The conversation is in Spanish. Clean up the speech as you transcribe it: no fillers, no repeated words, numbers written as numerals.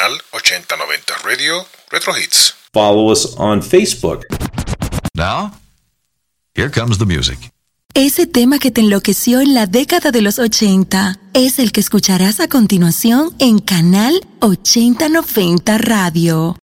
Canal 8090 Radio Retro Hits. Follow us on Facebook. Now, here comes the music. Ese tema que te enloqueció en la década de los 80 es el que escucharás a continuación en Canal 8090 Radio.